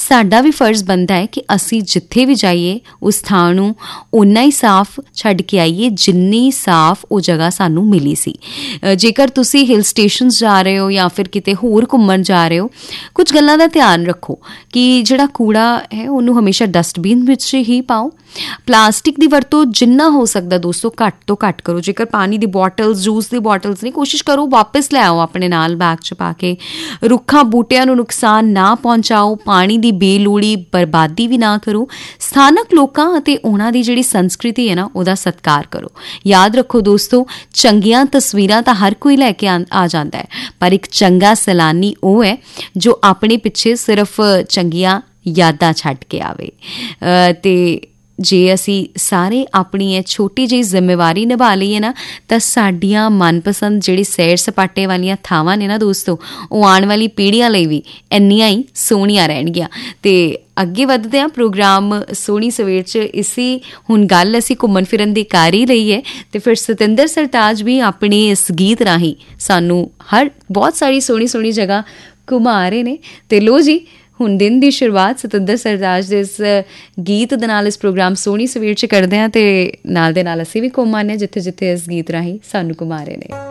ਸਾਡਾ ਵੀ ਫਰਜ਼ ਬਣਦਾ ਹੈ ਕਿ ਅਸੀਂ ਜਿੱਥੇ ਵੀ ਜਾਈਏ ਉਸ ਥਾਂ ਨੂੰ ਓਨਾ ਹੀ ਸਾਫ਼ ਛੱਡ ਕੇ ਆਈਏ ਜਿੰਨੀ ਸਾਫ਼ ਉਹ ਜਗ੍ਹਾ ਸਾਨੂੰ ਮਿਲੀ ਸੀ। ਜੇਕਰ ਤੁਸੀਂ ਹਿਲ ਸਟੇਸ਼ਨਸ ਜਾ ਰਹੇ ਹੋ ਜਾਂ ਫਿਰ ਕਿਤੇ ਹੋਰ ਘੁੰਮਣ ਜਾ ਰਹੇ ਹੋ, ਕੁਝ ਗੱਲਾਂ ਦਾ ਧਿਆਨ ਰੱਖੋ ਕਿ ਜਿਹੜਾ ਕੂੜਾ ਹੈ ਉਹਨੂੰ ਹਮੇਸ਼ਾ ਡਸਟਬਿਨ ਵਿੱਚ ਹੀ ਪਾਓ। ਪਲਾਸਟਿਕ ਦੀ ਵਰਤੋਂ ਜਿੰਨਾ ਹੋ ਸਕਦਾ ਦੋਸਤੋ ਘੱਟ ਤੋਂ ਘੱਟ ਕਰੋ। ਜੇਕਰ ਪਾਣੀ ਦੀ ਬੋਟਲਸ, ਜੂਸ ਦੀ ਬੋਟਲਸ ਨੇ, ਕੋਸ਼ਿਸ਼ ਕਰੋ ਵਾਪਸ ਲੈ ਆਓ ਆਪਣੇ ਨਾਲ ਬੈਗ 'ਚ ਪਾ ਕੇ। ਰੁੱਖਾਂ ਬੂਟਿਆਂ ਨੂੰ ਨੁਕਸਾਨ ਨਾ ਪਹੁੰਚਾਓ, ਪਾਣੀ ਦੀ ਬੇਲੋੜੀ ਬਰਬਾਦੀ ਵੀ ਨਾ ਕਰੋ। ਸਥਾਨਕ ਲੋਕਾਂ ਅਤੇ ਉਹਨਾਂ ਦੀ ਜਿਹੜੀ ਸੰਸਕ੍ਰਿਤੀ ਹੈ ਨਾ ਉਹਦਾ ਸਤਿਕਾਰ ਕਰੋ। ਯਾਦ ਰੱਖੋ ਦੋਸਤੋ, ਚੰਗੀਆਂ ਤਸਵੀਰਾਂ ਤਾਂ ਹਰ ਕੋਈ ਲੈ ਕੇ ਆ ਜਾਂਦਾ ਹੈ, ਪਰ ਇੱਕ ਚੰਗਾ ਸੈਲਾਨੀ ਉਹ ਹੈ ਜੋ ਆਪਣੇ ਪਿੱਛੇ ਸਿਰਫ ਚੰਗੀਆਂ ਯਾਦਾਂ ਛੱਡ ਕੇ ਆਵੇ। ਅਤੇ ਜੇ ਅਸੀਂ ਸਾਰੇ ਆਪਣੀ ਇਹ ਛੋਟੀ ਜਿਹੀ ਜ਼ਿੰਮੇਵਾਰੀ ਨਿਭਾ ਲਈਏ ਨਾ, ਤਾਂ ਸਾਡੀਆਂ ਮਨਪਸੰਦ ਜਿਹੜੀ ਸੈਰ ਸਪਾਟੇ ਵਾਲੀਆਂ ਥਾਵਾਂ ਨੇ ਨਾ ਦੋਸਤੋ, ਉਹ ਆਉਣ ਵਾਲੀ ਪੀੜ੍ਹੀਆਂ ਲਈ ਵੀ ਇੰਨੀਆਂ ਹੀ ਸੋਹਣੀਆਂ ਰਹਿਣਗੀਆਂ। ਅਤੇ ਅੱਗੇ ਵੱਧਦੇ ਹਾਂ ਪ੍ਰੋਗਰਾਮ ਸੋਹਣੀ ਸਵੇਰ 'ਚ। ਇਸੀ ਹੁਣ ਗੱਲ ਅਸੀਂ ਘੁੰਮਣ ਫਿਰਨ ਦੀ ਕਰ ਹੀ ਲਈ ਹੈ, ਅਤੇ ਫਿਰ ਸਤਿੰਦਰ ਸਰਤਾਜ ਵੀ ਆਪਣੇ ਇਸ ਗੀਤ ਰਾਹੀਂ ਸਾਨੂੰ ਬਹੁਤ ਸਾਰੀ ਸੋਹਣੀ ਸੋਹਣੀ ਜਗ੍ਹਾ ਘੁਮਾ ਰਹੇ ਨੇ। ਅਤੇ ਲੋ ਜੀ, ਹੁਣ ਦਿਨ ਦੀ ਸ਼ੁਰੂਆਤ ਸਤਿੰਦਰ ਸਰਤਾਜ ਦੇ ਇਸ ਗੀਤ ਦੇ ਨਾਲ ਇਸ ਪ੍ਰੋਗਰਾਮ ਸੋਹਣੀ ਸਵੇਰ 'ਚ ਕਰਦੇ ਹਾਂ, ਅਤੇ ਨਾਲ ਦੇ ਨਾਲ ਅਸੀਂ ਵੀ ਘੁੰਮ ਆਉਂਦੇ ਹਾਂ ਜਿੱਥੇ ਜਿੱਥੇ ਇਸ ਗੀਤ ਰਾਹੀਂ ਸਾਨੂੰ ਘੁਮਾ ਰਹੇ ਨੇ।